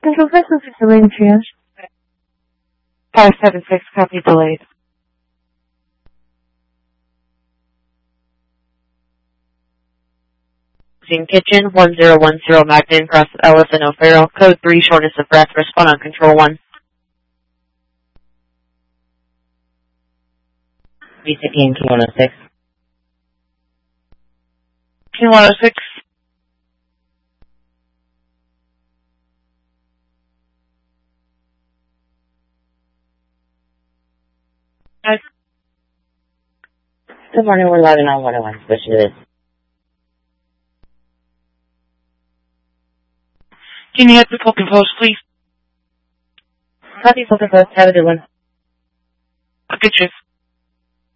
Control 5, this is delayed triage. 576, copy delayed. Kitchen 1010 Magnan across Ellis and O'Farrell. Code 3, shortness of breath. Respond on control 1. B-16, King 106. King 106. Good morning, we're loading on 101. Switch to this. Can you hit the full compose, please? Copy, full compose. Have a good one. I'll get you.